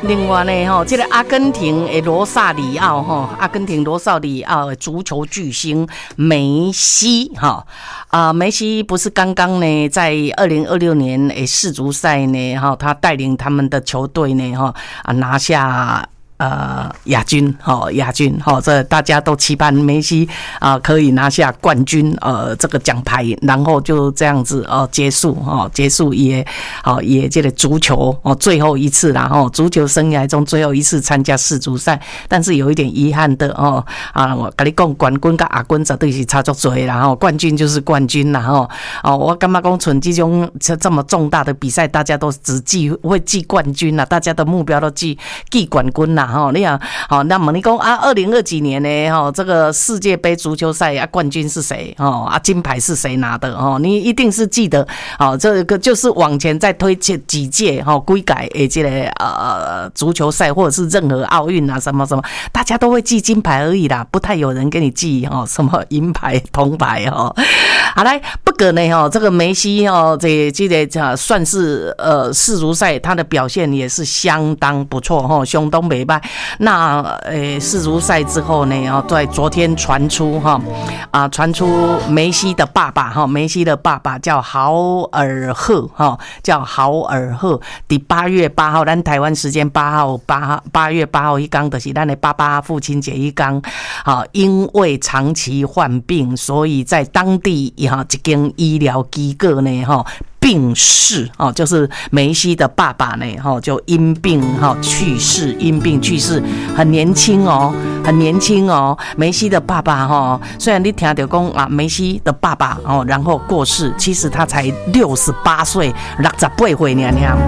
另外呢，这个阿根廷的罗萨里奥阿根廷罗萨里奥的足球巨星梅西梅西不是刚刚呢在2026年的世足赛呢他带领他们的球队呢拿下亚军，这大家都期盼梅西可以拿下冠军这个奖牌，然后就这样子结束也这个足球最后一次啦足球生涯中最后一次参加世足赛，但是有一点遗憾的我跟你讲，冠军跟亚军绝对是差足多啦冠军就是冠军啦我感觉讲像这种这么重大的比赛，大家都只会记冠军啦，大家的目标都记冠军啦你啊那么你讲2020几年呢这个世界杯足球赛冠军是谁金牌是谁拿的你一定是记得这个就是往前再推几届几改这个足球赛或者是任何奥运什么什么，大家都会记金牌而已啦，不太有人给你记什么银牌铜牌好来，不过呢这个梅西这个算是世足赛他的表现也是相当不错相当不错。那世足赛之后呢在昨天传出梅西的爸爸叫豪尔赫第8月8号咱台湾时间8月8号一天就是咱的爸父亲节一天因为长期患病，所以在当地一间医疗机构呢病逝就是梅西的爸爸呢就因病去世，很年轻梅西的爸爸虽然你听到讲梅西的爸爸然后过世，其实他才68岁68岁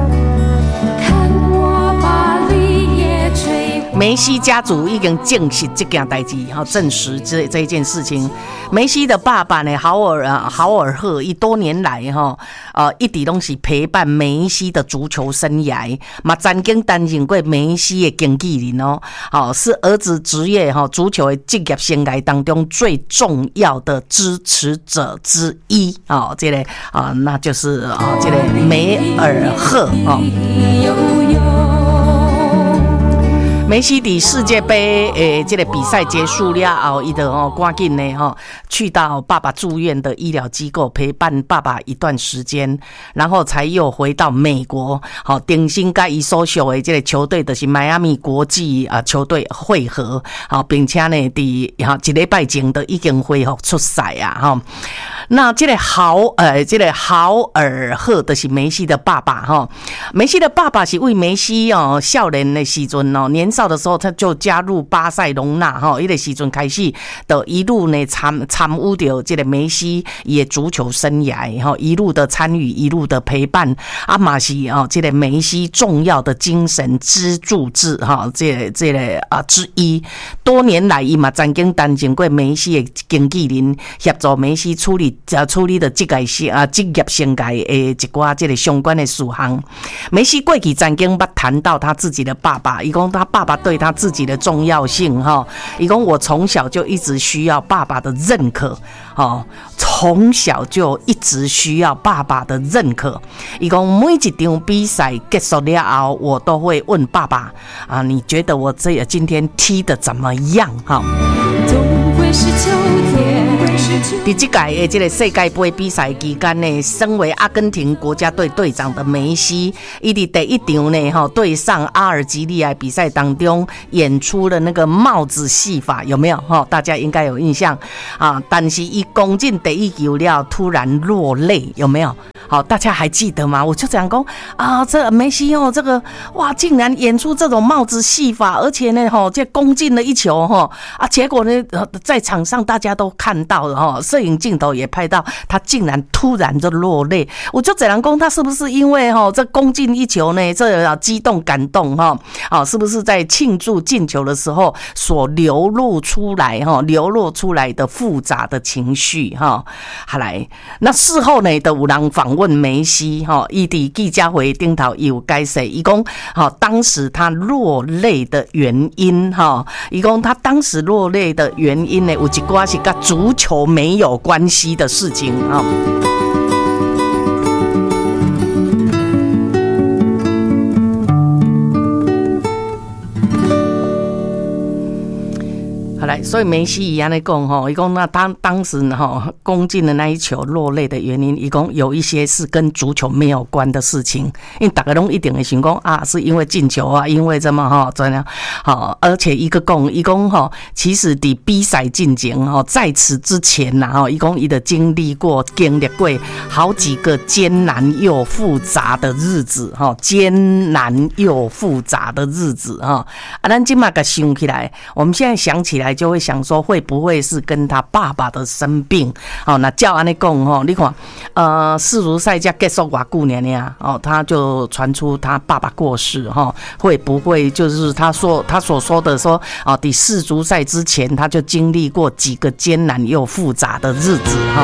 梅西家族已经证实这件代志证实这一件事情。梅西的爸爸呢豪尔赫多年来一直都是陪伴梅西的足球生涯，嘛曾经担任过梅西的经纪人是儿子职业足球的职业生涯当中最重要的支持者之一这个那就是这个梅尔赫梅西的世界杯这个比赛结束了后，他就赶紧呢去到爸爸住院的医疗机构陪伴爸爸一段时间，然后才又回到美国重新跟他所属的这个球队就是迈阿密国际球队会合并且呢在一礼拜前都已经恢复出赛那这个豪尔赫就是梅西的爸爸梅西的爸爸是为梅西少年的时阵年少的时候他就加入巴塞隆纳那个时阵开始的一路呢参与到这个梅西也足球生涯一路的参与，一路的陪伴嘛是这个梅西重要的精神支柱这个之一。多年来他嘛曾经担任过梅西的经纪人，协助梅西处理的职业生涯的一寡这个相关的事项。梅西过去曾经谈到他自己的爸爸，他说他爸爸对他自己的重要性他说我从小就一直需要爸爸的认可从小就一直需要爸爸的认可。他说每一场比赛结束了后，我都会问爸爸你觉得我今天踢得怎么样总会是秋天。在这届的这个世界杯比赛期间呢，身为阿根廷国家队队长的梅西，他在第一场呢对上阿尔及利亚比赛当中演出了那个帽子戏法，有没有大家应该有印象但是他攻进第一球了突然落泪，有没有大家还记得吗？我就这样说这梅西这个哇竟然演出这种帽子戏法，而且呢这攻进了一球结果呢在场上大家都看到了摄影镜头也拍到他竟然突然就落泪。我就这样说他是不是因为这攻进一球呢这激动感动是不是在庆祝进球的时候所流露出来的复杂的情绪好来，那事后呢就有人访问梅西他在记者会顶头有解释，他说当时他落泪的原因他说他当时落泪的原因呢有一寡是跟足球没有关系的事情来，所以梅西伊安尼讲吼，伊讲那当时哈攻进的那一球落泪的原因，伊讲有一些是跟足球没有关的事情，因为大家拢一定会想讲啊，是因为进球啊，因为怎么哈怎样好，而且伊讲哈，其实伫比赛进前哈，在此之前呐哈，伊讲伊的经历过好几个艰难又复杂的日子哈，艰难又复杂的日子哈，咱今嘛个想起来，我们现在想起来就会想说，会不会是跟他爸爸的生病？好，那照安尼讲吼，你看，世足赛才结束偌久年呀，哦，他就传出他爸爸过世哈，会不会就是他所说的说，哦，第世足赛之前他就经历过几个艰难又复杂的日子哈。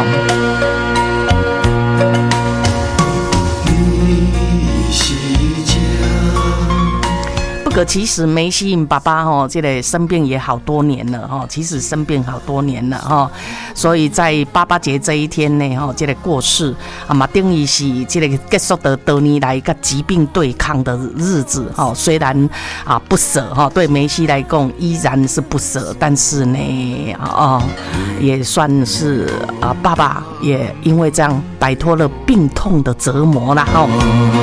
不过其实梅西爸爸吼，这个生病也好多年了哈，其实生病好多年了哈，所以在88节这一天呢哈，这个过世啊嘛，等于是这个结束的多年来跟疾病对抗的日子哈。虽然啊不舍哈，对梅西来讲依然是不舍，但是呢也算是爸爸也因为这样摆脱了病痛的折磨了哈。